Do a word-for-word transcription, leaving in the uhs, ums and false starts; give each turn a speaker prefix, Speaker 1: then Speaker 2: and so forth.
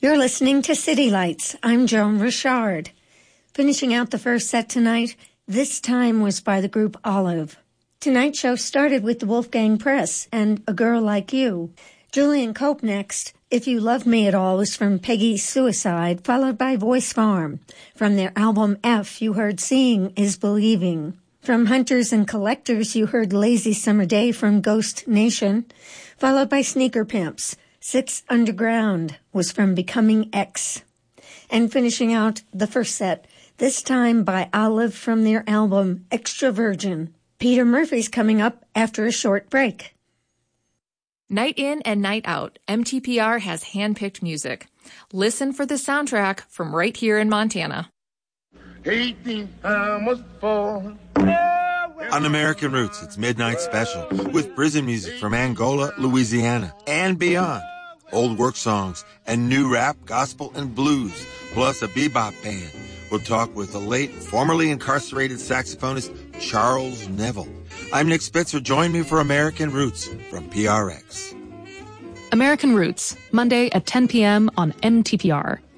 Speaker 1: You're listening to City Lights. I'm Joan Richard. Finishing out the first set tonight, This Time was by the group Olive. Tonight's show started with the Wolfgang Press and A Girl Like You. Julian Cope next. If You Love Me at All was from Peggy's Suicide, followed by Voice Farm. From their album F, you heard Seeing is Believing. From Hunters and Collectors, you heard Lazy Summer Day from Ghost Nation, followed by Sneaker Pimps. Six Underground was from Becoming X. And finishing out the first set, this time by Olive from their album Extra Virgin. Peter Murphy's coming up after a short break.
Speaker 2: Night in and night out, M T P R has hand-picked music. Listen for the soundtrack from right here in Montana.
Speaker 3: eighteen, I must fall.
Speaker 4: On American Roots, it's Midnight Special with prison music from Angola, Louisiana, and beyond. Old work songs and new rap, gospel, and blues, plus a bebop band. We'll talk with the late, formerly incarcerated saxophonist Charles Neville. I'm Nick Spitzer. Join me for American Roots from P R X.
Speaker 2: American Roots, Monday at ten p.m. on M T P R.